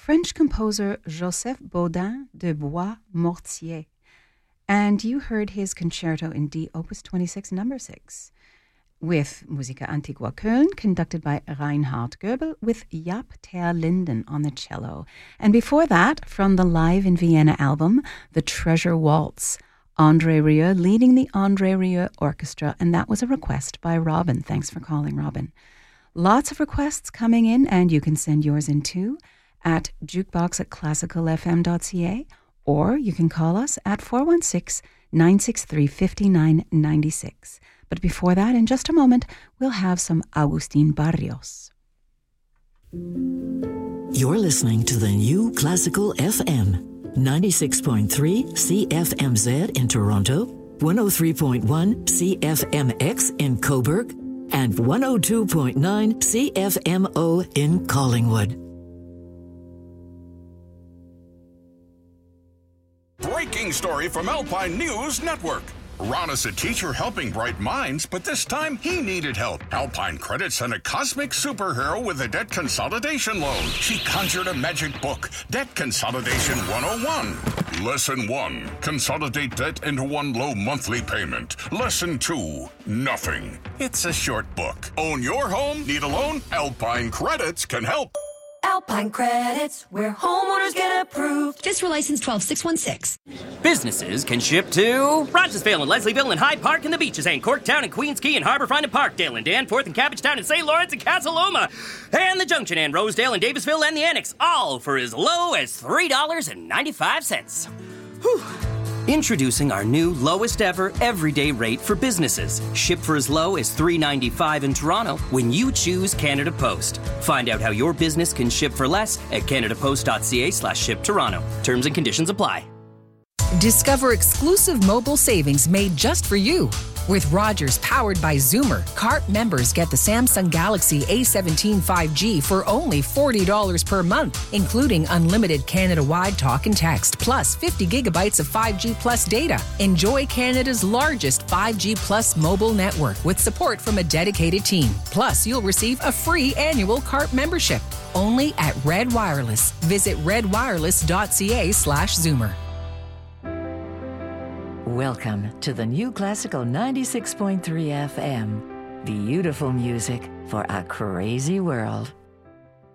French composer Joseph Baudin de Bois-Mortier. And you heard his concerto in D, Opus 26, number 6, with Musica Antigua Köln, conducted by Reinhard Goebel, with Jaap ter Linden on the cello. And before that, from the Live in Vienna album, The Treasure Waltz, André Rieu leading the André Rieu Orchestra, and that was a request by Robin. Thanks for calling, Robin. Lots of requests coming in, and you can send yours in too at jukebox@classicalfm.ca, or you can call us at 416-963-5996. But before that, in just a moment, we'll have some Agustin Barrios. You're listening to the New Classical FM, 96.3 CFMZ in Toronto, 103.1 CFMX in Cobourg, and 102.9 CFMO in Collingwood. Breaking story from Alpine News Network. Ron is a teacher helping bright minds, but this time he needed help. Alpine Credit sent a cosmic superhero with a debt consolidation loan. She conjured a magic book, Debt Consolidation 101. Lesson 1, consolidate debt into one low monthly payment. Lesson 2, nothing. It's a short book. Own your home? Need a loan? Alpine Credits can help. Alpine Credits, where homeowners get approved. FSRA license 12616. Businesses can ship to Rogersville and Leslieville and Hyde Park and the Beaches and Corktown and Queens Quay and Harbourfront and Parkdale and Danforth and Cabbagetown and St. Lawrence and Casa Loma and the Junction and Rosedale and Davisville and the Annex, all for as low as $3.95. Whew. Introducing our new lowest ever everyday rate for businesses. Ship for as low as $3.95 in Toronto when you choose Canada Post. Find out how your business can ship for less at canadapost.ca/ship-Toronto. Terms and conditions apply. Discover exclusive mobile savings made just for you. With Rogers powered by Zoomer, CARP members get the Samsung Galaxy A17 5G for only $40 per month, including unlimited Canada-wide talk and text, plus 50 gigabytes of 5G plus data. Enjoy Canada's largest 5G plus mobile network with support from a dedicated team. Plus, you'll receive a free annual CARP membership. Only at Red Wireless. Visit redwireless.ca/Zoomer. Welcome to the New Classical 96.3 FM. Beautiful music for a crazy world.